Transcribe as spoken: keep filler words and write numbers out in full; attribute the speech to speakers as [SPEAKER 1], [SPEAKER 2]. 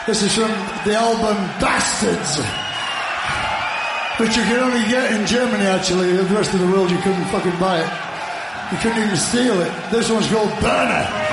[SPEAKER 1] This is from the album Bastards, which you can only get in Germany, actually. The rest of the world, you couldn't fucking buy it. You couldn't even steal it. This one's called Burner.